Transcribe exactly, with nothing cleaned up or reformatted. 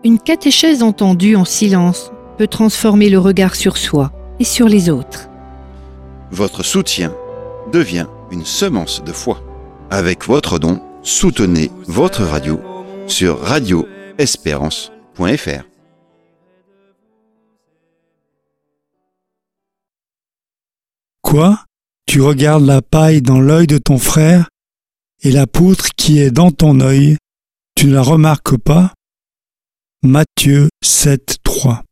Une catéchèse entendue en silence peut transformer le regard sur soi et sur les autres. Votre soutien devient une semence de foi. Avec votre don, soutenez votre radio sur radio espérance point f r. Quoi ? Tu regardes la paille dans l'œil de ton frère et la poutre qui est dans ton œil, tu ne la remarques pas ? Matthieu sept, trois.